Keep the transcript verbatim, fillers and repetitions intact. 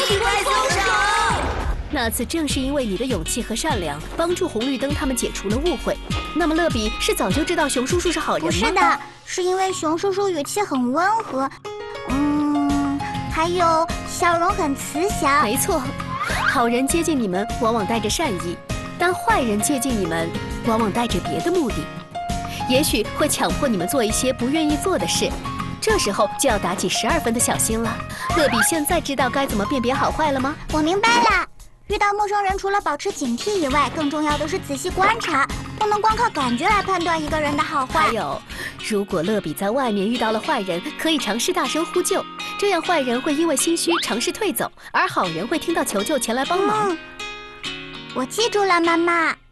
比快松手！ 那次正是因为你的勇气和善良，帮助红绿灯他们解除了误会。那么乐比是早就知道熊叔叔是好人吗？ 不是的，是因为熊叔叔语气很温和，嗯，还有笑容很慈祥。 没错，好人接近你们往往带着善意，但坏人接近你们往往带着别的目的，也许会强迫你们做一些不愿意做的事。这时候就要打起十二分的小心了。乐比现在知道该怎么辨别好坏了吗？ 我明白了。遇到陌生人，除了保持警惕以外，更重要的是仔细观察，不能光靠感觉来判断一个人的好坏。 还有，如果乐比在外面遇到了坏人，可以尝试大声呼救，这样坏人会因为心虚尝试退走，而好人会听到求救前来帮忙。 嗯，我记住了，妈妈。